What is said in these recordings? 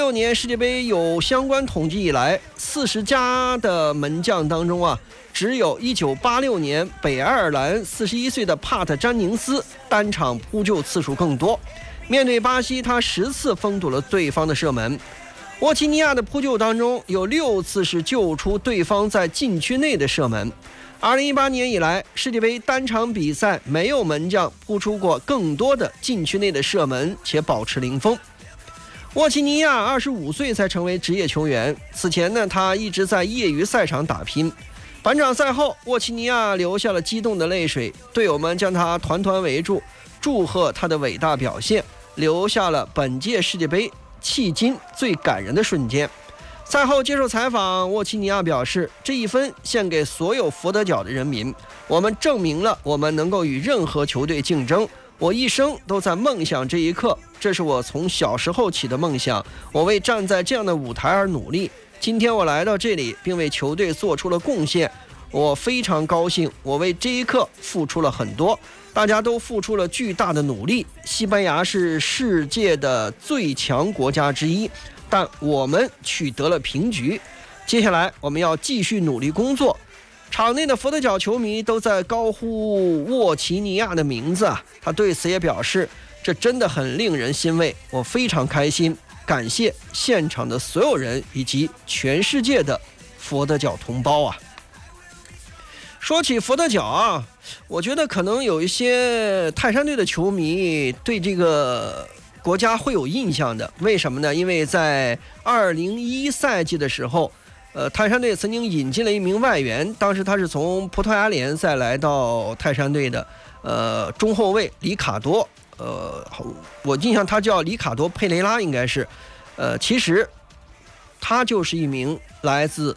1966年世界杯有相关统计以来，40家的门将当中啊，只有1986年北爱尔兰41岁的帕特·詹宁斯单场扑救次数更多。面对巴西，他10次封堵了对方的射门。沃奇尼亚的扑救当中有6次是救出对方在禁区内的射门。2018年以来，世界杯单场比赛没有门将扑出过更多的禁区内的射门，且保持零封。沃奇尼亚25岁才成为职业球员，此前呢，他一直在业余赛场打拼。本场赛后，沃奇尼亚流下了激动的泪水，队友们将他团团围住，祝贺他的伟大表现，留下了本届世界杯迄今最感人的瞬间。赛后接受采访，沃奇尼亚表示，这一分献给所有佛得角的人民，我们证明了我们能够与任何球队竞争，我一生都在梦想这一刻，这是我从小时候起的梦想，我为站在这样的舞台而努力，今天我来到这里并为球队做出了贡献，我非常高兴，我为这一刻付出了很多，大家都付出了巨大的努力。西班牙是世界的最强国家之一，但我们取得了平局，接下来我们要继续努力工作。场内的佛得角球迷都在高呼沃奇尼亚的名字啊，他对此也表示，这真的很令人欣慰，我非常开心，感谢现场的所有人以及全世界的佛得角同胞啊。说起佛得角啊，我觉得可能有一些泰山队的球迷对这个国家会有印象的，为什么呢？因为在2011赛季的时候，泰山队曾经引进了一名外援，当时他是从葡萄牙联赛来到泰山队的，中后卫里卡多，我印象他叫里卡多·佩雷拉，应该是，其实他就是一名来自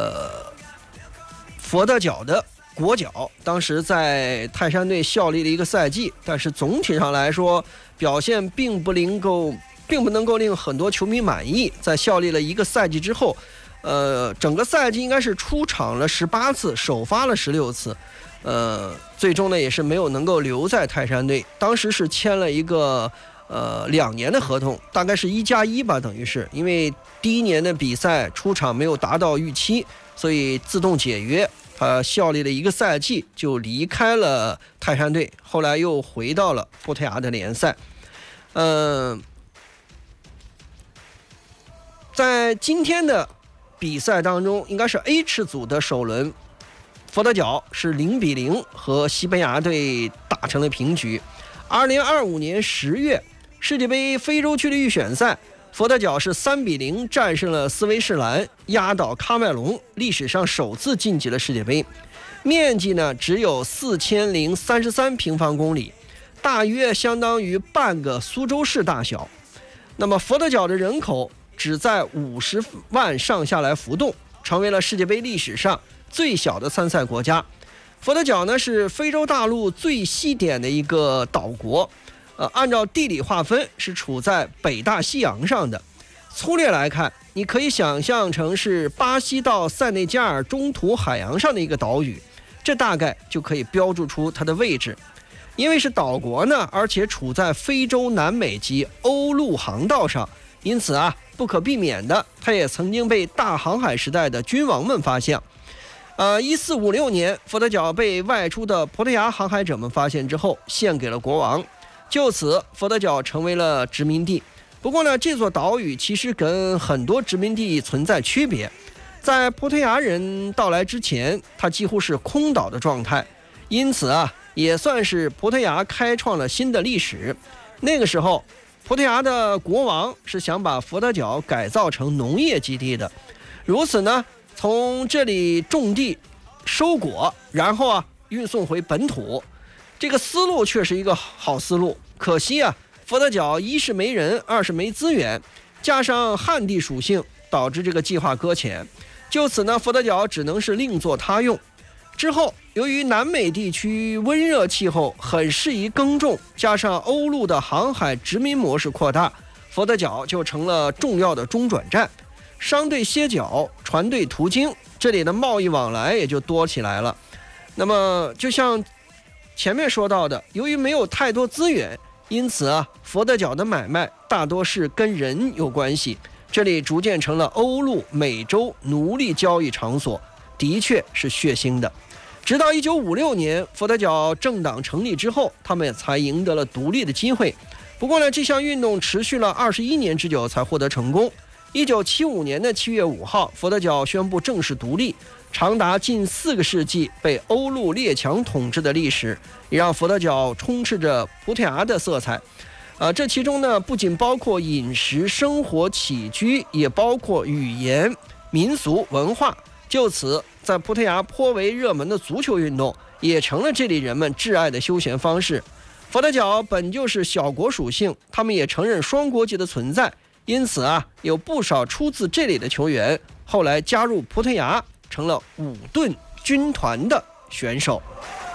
佛得角的国脚，当时在泰山队效力了一个赛季，但是总体上来说表现并不能够令很多球迷满意。在效力了一个赛季之后，整个赛季应该是出场了18次，首发了16次，最终呢也是没有能够留在泰山队。当时是签了一个2年的合同，大概是1+1吧，等于是因为第1年的比赛出场没有达到预期，所以自动解约。他效力了一个赛季就离开了泰山队，后来又回到了葡萄牙的联赛。在今天的比赛当中，应该是 H 组的首轮，佛得角是0-0和西班牙队打成了平局。2025年10月世界杯非洲区的预选赛，佛得角是3-0战胜了斯威士兰，压倒喀麦隆，历史上首次晋级了世界杯。面积呢只有4033平方公里，大约相当于半个苏州市大小。那么佛得角的人口只在50万上下来浮动，成为了世界杯历史上最小的参赛国家。佛得角呢是非洲大陆最西点的一个岛国，按照地理划分是处在北大西洋上的。粗略来看，你可以想象成是巴西到塞内加尔中途海洋上的一个岛屿，这大概就可以标注出它的位置。因为是岛国呢，而且处在非洲南美及欧陆航道上，因此啊，不可避免的，它也曾经被大航海时代的君王们发现。1456年，佛得角被外出的葡萄牙航海者们发现之后，献给了国王。就此，佛得角成为了殖民地。不过呢，这座岛屿其实跟很多殖民地存在区别。在葡萄牙人到来之前，它几乎是空岛的状态，因此啊，也算是葡萄牙开创了新的历史。那个时候，葡萄牙的国王是想把佛得角改造成农业基地的，如此呢，从这里种地、收果，然后啊运送回本土。这个思路却是一个好思路，可惜啊，佛得角一是没人，二是没资源，加上旱地属性，导致这个计划搁浅。就此呢，佛得角只能是另作他用。之后，由于南美地区温热气候很适宜耕种，加上欧陆的航海殖民模式扩大，佛得角就成了重要的中转站。商队歇脚，船队途经，这里的贸易往来也就多起来了。那么，就像前面说到的，由于没有太多资源，因此啊，佛得角的买卖大多是跟人有关系。 这里逐渐成了欧陆美洲奴隶交易场所，的确是血腥的。直到1956年佛得角政党成立之后，他们才赢得了独立的机会。不过呢，这项运动持续了21年之久才获得成功。1975年的7月5号，佛得角宣布正式独立。长达近4个世纪被欧陆列强统治的历史，也让佛得角充斥着葡萄牙的色彩。这其中呢，不仅包括饮食、生活起居，也包括语言、民俗、文化。就此，在葡萄牙颇为热门的足球运动，也成了这里人们挚爱的休闲方式。佛得角本就是小国属性，他们也承认双国籍的存在，因此有不少出自这里的球员后来加入葡萄牙，成了5盾军团的选手。